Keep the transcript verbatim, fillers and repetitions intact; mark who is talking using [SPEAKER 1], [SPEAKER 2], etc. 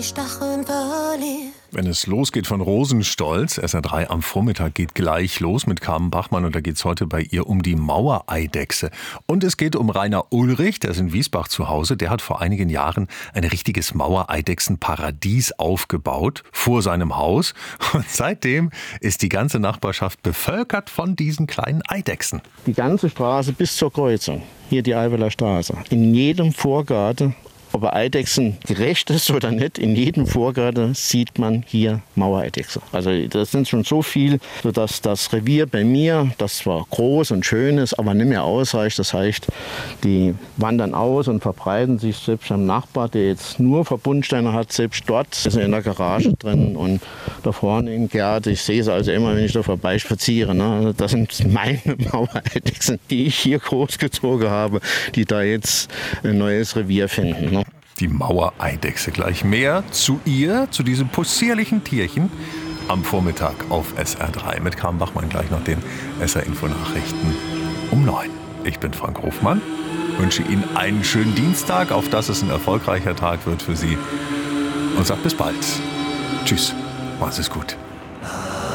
[SPEAKER 1] Stacheln verliebt.
[SPEAKER 2] Wenn es losgeht von Rosenstolz, S R drei am Vormittag geht gleich los mit Carmen Bachmann und da geht es heute bei ihr um die Mauereidechse. Und es geht um Rainer Ulrich, der ist in Wiesbach zu Hause. Der hat vor einigen Jahren ein richtiges Mauereidechsenparadies aufgebaut vor seinem Haus. Und seitdem ist die ganze Nachbarschaft bevölkert von diesen kleinen Eidechsen.
[SPEAKER 3] Die ganze Straße bis zur Kreuzung, hier die Eifeler Straße, in jedem Vorgarten, ob er Eidechsen gerecht ist oder nicht, in jedem Vorgarten sieht man hier Mauereidechse. Also das sind schon so viel, sodass das Revier bei mir, das zwar groß und schön ist, aber nicht mehr ausreicht. Das heißt, die wandern aus und verbreiten sich selbst am Nachbar, der jetzt nur Verbundsteine hat, selbst dort ist er in der Garage drin und da vorne im Garten. Ich sehe sie also immer, wenn ich da vorbeispaziere. Ne? Also das sind meine Mauereidechsen, die ich hier großgezogen habe, die da jetzt ein neues Revier finden. Ne?
[SPEAKER 2] Die Mauereidechse. Gleich mehr zu ihr, zu diesem possierlichen Tierchen am Vormittag auf S R drei. Mit Carmen Bachmann gleich nach den S R-Info-Nachrichten um neun. Ich bin Frank Hofmann, wünsche Ihnen einen schönen Dienstag, auf dass es ein erfolgreicher Tag wird für Sie und sage bis bald. Tschüss, macht es gut.